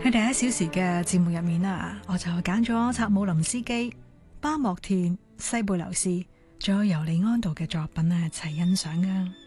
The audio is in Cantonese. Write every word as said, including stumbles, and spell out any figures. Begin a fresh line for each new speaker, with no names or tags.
喺第一小時嘅節目入面啊，我就揀咗查姆林斯基、巴莫田、西貝流士，仲有尤利安道嘅作品咧一齊欣賞啊。